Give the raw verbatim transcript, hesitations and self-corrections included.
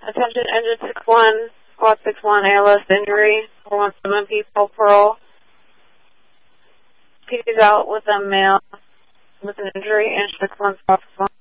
Attention engine six one, squad six one, A L S injury, four one seven P, Pearl. P is out with a male with an injury, engine six one, squad six one.